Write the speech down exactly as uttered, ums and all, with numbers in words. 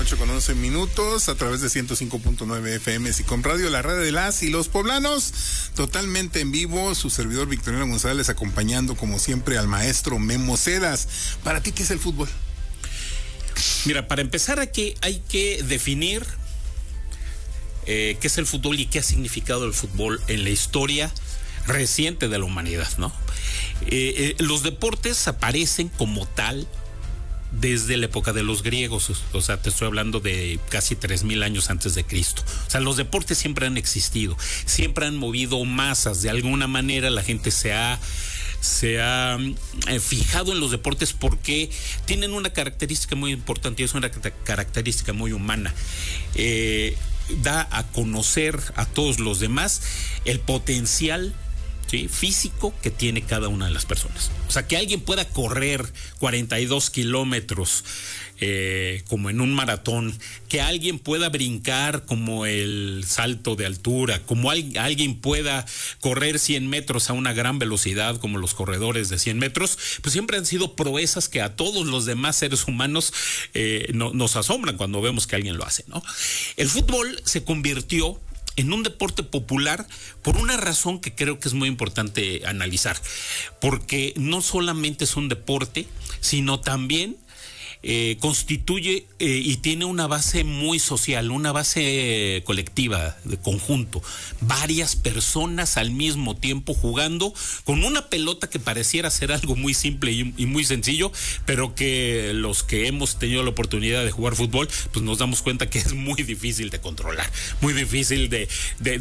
ocho con once minutos, a través de ciento cinco punto nueve F M Sicom Radio, la radio de las y los poblanos, totalmente en vivo, su servidor Victoriano González, acompañando como siempre al maestro Memo Cedas. ¿Para ti qué es el fútbol? Mira, para empezar aquí hay que definir eh, qué es el fútbol y qué ha significado el fútbol en la historia reciente de la humanidad, ¿no? Eh, eh, los deportes aparecen como tal desde la época de los griegos, o sea, te estoy hablando de casi tres mil años antes de Cristo. O sea, los deportes siempre han existido, siempre han movido masas, de alguna manera la gente se ha se ha eh, fijado en los deportes porque tienen una característica muy importante y es una característica muy humana. Eh, da a conocer a todos los demás el potencial, ¿sí?, físico que tiene cada una de las personas. O sea, que alguien pueda correr cuarenta y dos kilómetros eh, como en un maratón, que alguien pueda brincar como el salto de altura, como al, alguien pueda correr cien metros a una gran velocidad como los corredores de cien metros, pues siempre han sido proezas que a todos los demás seres humanos eh, no, nos asombran cuando vemos que alguien lo hace, ¿no? El fútbol se convirtió en un deporte popular por una razón que creo que es muy importante analizar, porque no solamente es un deporte, sino también eh, constituye eh, y tiene una base muy social, una base colectiva, de conjunto, varias personas al mismo tiempo jugando con una pelota que pareciera ser algo muy simple y, y muy sencillo, pero que los que hemos tenido la oportunidad de jugar fútbol, pues nos damos cuenta que es muy difícil de controlar, muy difícil de, de